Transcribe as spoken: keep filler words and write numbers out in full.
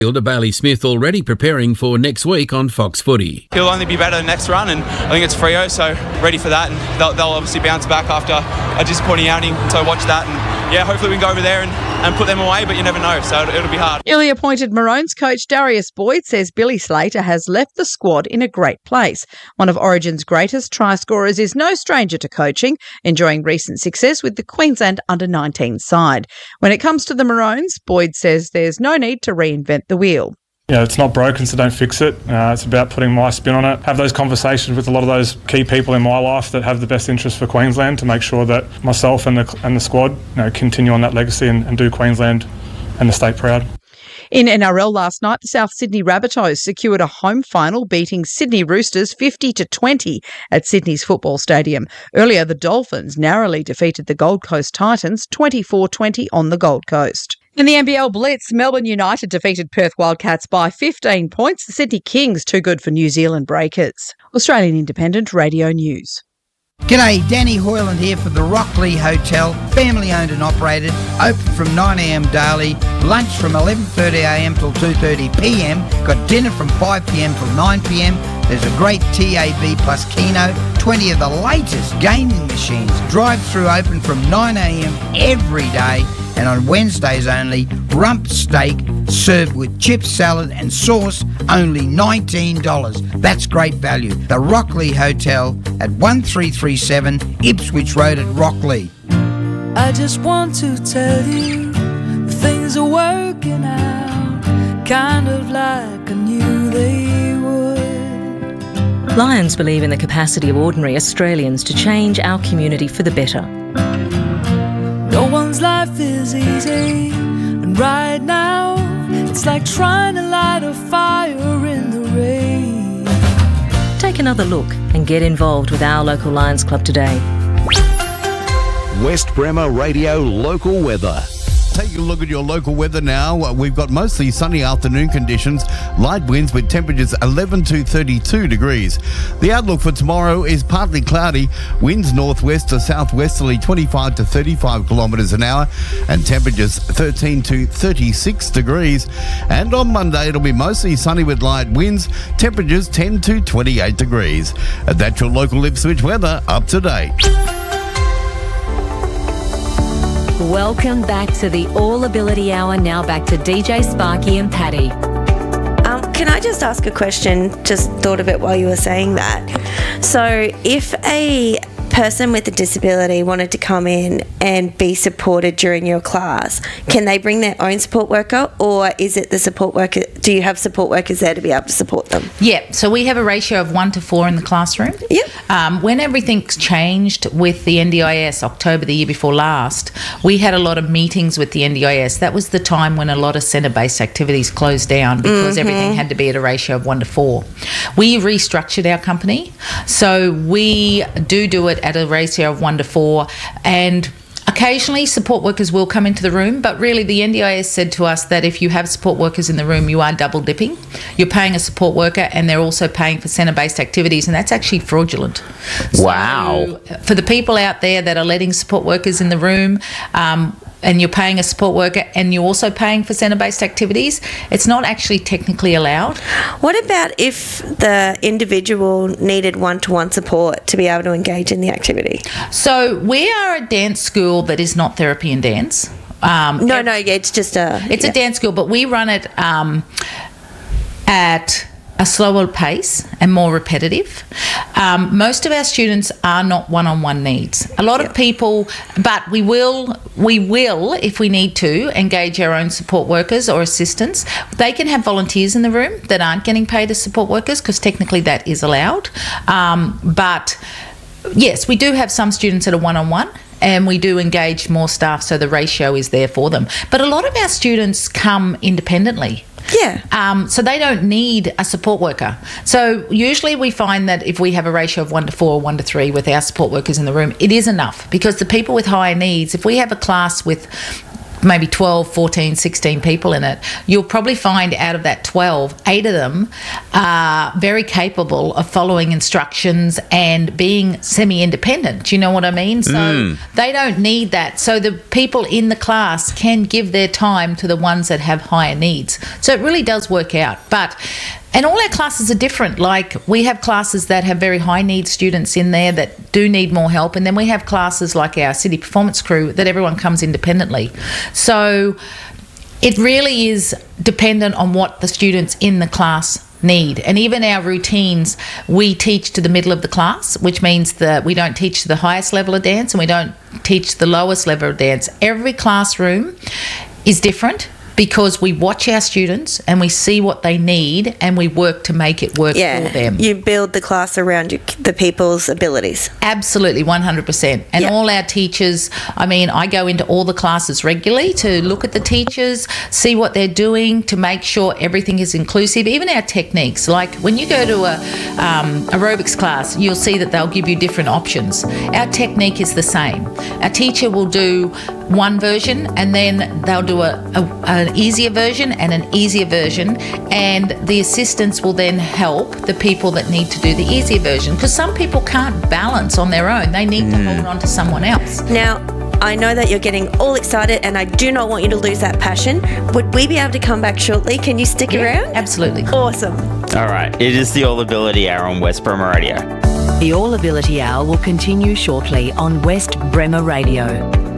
Bailey Smith already preparing for next week on Fox Footy. He'll only be better next run, and I think it's Freo, so ready for that, and they'll, they'll obviously bounce back after a disappointing outing, so watch that, and yeah, hopefully we can go over there and, and put them away, but you never know, so it'll, it'll be hard. Newly appointed Maroons coach Darius Boyd says Billy Slater has left the squad in a great place. One of Origin's greatest try scorers is no stranger to coaching, enjoying recent success with the Queensland under nineteen side. When it comes to the Maroons, Boyd says there's no need to reinvent the wheel. Yeah, it's not broken, so don't fix it. Uh, it's about putting my spin on it. Have those conversations with a lot of those key people in my life that have the best interest for Queensland to make sure that myself and the and the squad, you know, continue on that legacy and, and do Queensland and the state proud. In N R L last night, the South Sydney Rabbitohs secured a home final, beating Sydney Roosters fifty to twenty at Sydney's football stadium. Earlier, the Dolphins narrowly defeated the Gold Coast Titans twenty-four twenty on the Gold Coast. In the N B L Blitz, Melbourne United defeated Perth Wildcats by fifteen points. The Sydney Kings too good for New Zealand Breakers. Australian Independent Radio News. G'day, Danny Hoyland here for the Rockley Hotel, family owned and operated, open from nine a m daily, lunch from eleven thirty a m till two thirty p m, got dinner from five p m till nine p m, there's a great T A B plus Keno, twenty of the latest gaming machines, drive-through open from nine a m every day, and on Wednesdays only, rump steak served with chip salad and sauce, only nineteen dollars. That's great value. The Rockley Hotel at one three three seven Ipswich Road at Rockley. I just want to tell you things are working out, kind of like I knew they would. Lions believe in the capacity of ordinary Australians to change our community for the better. No one's life is easy, and right now it's like trying to light a fire in the rain. Take another look and get involved with our local Lions Club today. West Bremer Radio local weather. Take a look at your local weather now. We've got mostly sunny afternoon conditions, light winds with temperatures eleven to thirty-two degrees. The outlook for tomorrow is partly cloudy, winds northwest to southwesterly twenty-five to thirty-five kilometres an hour, and temperatures thirteen to thirty-six degrees. And on Monday it'll be mostly sunny with light winds, temperatures ten to twenty-eight degrees. And that's your local Ipswich weather up to date. Welcome back to the All Ability Hour. Now back to D J Sparky and Paddy. Um, can I just ask a question? Just thought of it while you were saying that. So if a person with a disability wanted to come in and be supported during your class, can they bring their own support worker, or is it the support worker? Do you have support workers there to be able to support them? Yeah, so we have a ratio of one to four in the classroom. Yep. Um, when everything's changed with the N D I S, October the year before last, we had a lot of meetings with the N D I S. That was the time when a lot of centre-based activities closed down because mm-hmm. everything had to be at a ratio of one to four. We restructured our company, so we do do it at a ratio of one to four, and occasionally support workers will come into the room, but really the N D I S said to us that if you have support workers in the room, you are double dipping. You're paying a support worker and they're also paying for centre-based activities, and that's actually fraudulent. Wow. So for the people out there that are letting support workers in the room, um, and you're paying a support worker and you're also paying for centre-based activities, it's not actually technically allowed. What about if the individual needed one-to-one support to be able to engage in the activity? So we are a dance school that is not therapy and dance. Um, no, no, yeah, it's just a... It's yeah. a dance school, but we run it um, at a slower pace and more repetitive. Um, most of our students are not one-on-one needs. A lot yep. of people, but we will, we will, if we need to, engage our own support workers or assistants. They can have volunteers in the room that aren't getting paid as support workers, because technically that is allowed. Um, but yes, we do have some students that are one-on-one, and we do engage more staff, so the ratio is there for them. But a lot of our students come independently. Yeah. Um, so they don't need a support worker. So usually we find that if we have a ratio of one to four or one to three with our support workers in the room, it is enough, because the people with higher needs, if we have a class with maybe twelve, fourteen, sixteen people in it, you'll probably find out of that twelve, eight of them are very capable of following instructions and being semi-independent. Do you know what I mean? So Mm. they don't need that. So the people in the class can give their time to the ones that have higher needs. So it really does work out. But and all our classes are different. Like, we have classes that have very high need students in there that do need more help. And then we have classes like our City Performance Crew that everyone comes independently. So it really is dependent on what the students in the class need. And even our routines, we teach to the middle of the class, which means that we don't teach to the highest level of dance and we don't teach the lowest level of dance. Every classroom is different, because we watch our students and we see what they need and we work to make it work Yeah, for them. you build the class around your, the people's abilities. Absolutely, one hundred percent. And Yeah. all our teachers, I mean, I go into all the classes regularly to look at the teachers, see what they're doing, to make sure everything is inclusive. Even our techniques, like when you go to a um, aerobics class, you'll see that they'll give you different options. Our technique is the same. Our teacher will do one version and then they'll do a, a, an easier version and an easier version, and the assistants will then help the people that need to do the easier version, because some people can't balance on their own. They need to hold on to someone else. Now, I know that you're getting all excited and I do not want you to lose that passion. Would we be able to come back shortly? Can you stick Yeah, around? absolutely. Awesome. All right, it is the All Ability Hour on West Bremer Radio. The All Ability Hour will continue shortly on West Bremer Radio.